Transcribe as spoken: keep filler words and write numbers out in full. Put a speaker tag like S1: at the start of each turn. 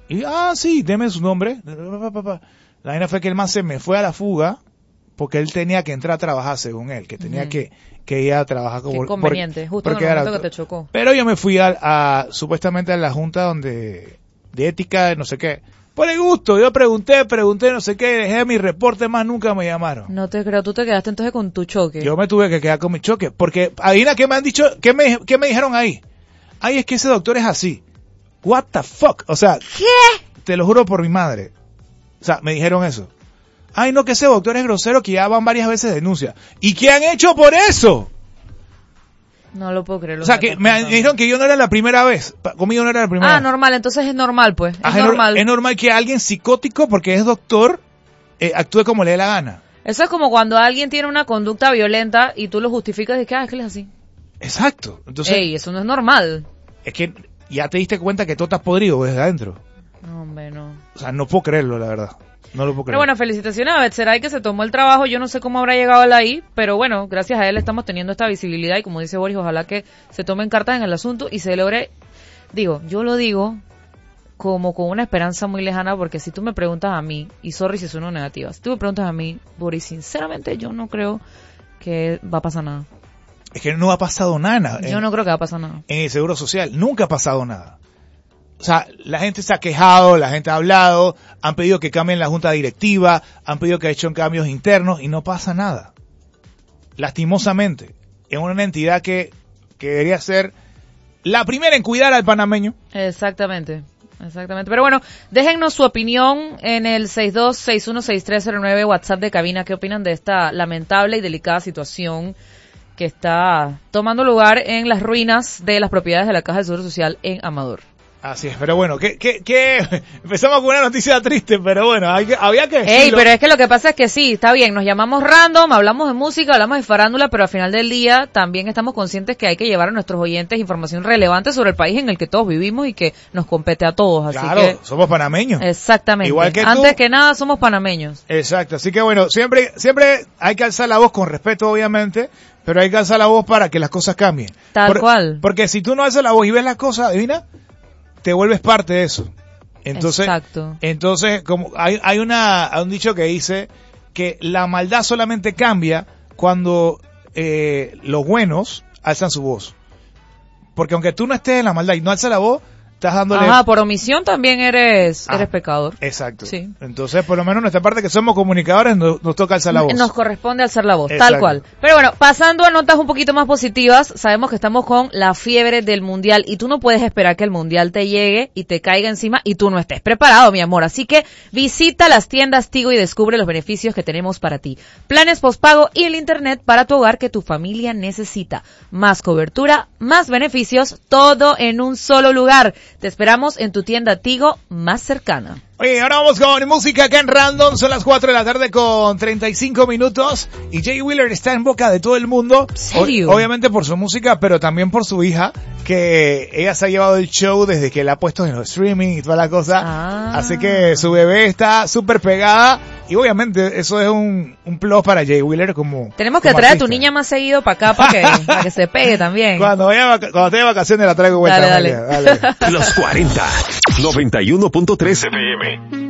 S1: Y, ah, sí, deme su nombre. La vaina fue que el man se me fue a la fuga porque él tenía que entrar a trabajar según él, que tenía mm. que, que ir a trabajar como...
S2: Qué conveniente, por, justo en el momento que te chocó.
S1: Pero yo me fui a, a supuestamente a la junta donde de ética, no sé qué. Por el gusto, yo pregunté, pregunté, no sé qué, dejé mi reporte, más nunca me llamaron.
S2: No te creo, tú te quedaste entonces con tu choque.
S1: Yo me tuve que quedar con mi choque, porque adivina qué me han dicho, qué me, qué me dijeron ahí. Ay, es que ese doctor es así. What the fuck, o sea...
S2: ¿Qué?
S1: Te lo juro por mi madre. O sea, me dijeron eso. Ay, no, que ese doctor es grosero, que ya van varias veces denuncia. ¿Y qué han hecho por eso?
S2: No lo puedo creer.
S1: O sea, que me dijeron que yo no era la primera vez. Conmigo no era la primera
S2: ah,
S1: vez.
S2: Ah, normal, entonces es normal, pues. Es
S1: ah,
S2: normal.
S1: Es normal que alguien psicótico, porque es doctor, eh, actúe como le dé la gana.
S2: Eso es como cuando alguien tiene una conducta violenta y tú lo justificas de que, ah, es que él es así.
S1: Exacto. Entonces,
S2: ey, eso no es normal.
S1: Es que ya te diste cuenta que todo estás podrido desde adentro.
S2: No, hombre, no.
S1: O sea, no puedo creerlo, la verdad. No lo puedo creer.
S2: Pero bueno, felicitaciones a Betseray que se tomó el trabajo. Yo no sé cómo habrá llegado él ahí, pero bueno, gracias a él estamos teniendo esta visibilidad y como dice Boris, ojalá que se tomen cartas en el asunto y se logre, digo, yo lo digo como con una esperanza muy lejana, porque si tú me preguntas a mí, y sorry si sueno negativa, si tú me preguntas a mí, Boris, sinceramente yo no creo que va a pasar nada.
S1: Es que no ha pasado nada.
S2: Yo
S1: en,
S2: no creo que va a pasar nada.
S1: En el Seguro Social nunca ha pasado nada. O sea, la gente se ha quejado, la gente ha hablado, han pedido que cambien la junta directiva, han pedido que hecho cambios internos y no pasa nada. Lastimosamente, es una entidad que, que debería ser la primera en cuidar al panameño.
S2: Exactamente, exactamente. Pero bueno, déjennos su opinión en el seis dos seis uno seis tres cero nueve WhatsApp de cabina. ¿Qué opinan de esta lamentable y delicada situación que está tomando lugar en las ruinas de las propiedades de la Caja del Seguro Social en Amador?
S1: Así es, pero bueno, que, que, que empezamos con una noticia triste, pero bueno, hay que, había que decirlo.
S2: Ey, pero es que lo que pasa es que sí, está bien, nos llamamos random, hablamos de música, hablamos de farándula, pero al final del día también estamos conscientes que hay que llevar a nuestros oyentes información relevante sobre el país en el que todos vivimos y que nos compete a todos, así
S1: claro,
S2: que...
S1: somos panameños.
S2: Exactamente.
S1: Igual que
S2: antes
S1: tú.
S2: que nada somos panameños.
S1: Exacto, así que bueno, siempre, siempre hay que alzar la voz con respeto, obviamente, pero hay que alzar la voz para que las cosas cambien.
S2: Tal
S1: Por,
S2: cual.
S1: Porque si tú no alzas la voz y ves las cosas, adivina, te vuelves parte de eso. Entonces,
S2: exacto.
S1: Entonces, como hay, hay una, hay un dicho que dice que la maldad solamente cambia cuando eh, los buenos alzan su voz. Porque aunque tú no estés en la maldad y no alzas la voz, estás dándole...
S2: Ajá, por omisión también eres,
S1: ah,
S2: eres pecador.
S1: Exacto.
S2: Sí.
S1: Entonces, por lo menos nuestra parte que somos comunicadores, nos, nos toca alzar la voz.
S2: Nos corresponde alzar la voz,
S1: exacto.
S2: Tal cual. Pero bueno, pasando a notas un poquito más positivas, sabemos que estamos con la fiebre del Mundial y tú no puedes esperar que el Mundial te llegue y te caiga encima y tú no estés preparado, mi amor. Así que visita las tiendas Tigo y descubre los beneficios que tenemos para ti. Planes postpago y el internet para tu hogar que tu familia necesita. Más cobertura, más beneficios, todo en un solo lugar. Te esperamos en tu tienda Tigo más cercana.
S1: Oye, ahora vamos con música acá en Random. Son las cuatro de la tarde con treinta y cinco minutos. Y Jay Wheeler está en boca de todo el mundo.
S2: ¿Serio?
S1: O- obviamente por su música, pero también por su hija, que ella se ha llevado el show desde que la ha puesto en los streaming y toda la cosa.
S2: Ah.
S1: Así que su bebé está súper pegada. Y obviamente eso es un, un plus para Jay Wheeler como
S2: Tenemos que
S1: como
S2: traer
S1: artista.
S2: a tu niña más seguido para acá para que, para que se pegue también.
S1: Cuando vaya, vaca- cuando esté de vacaciones la traigo de vuelta.
S2: Dale,
S1: Amelia. Dale.
S3: Los cuarenta, noventa y uno punto tres F M.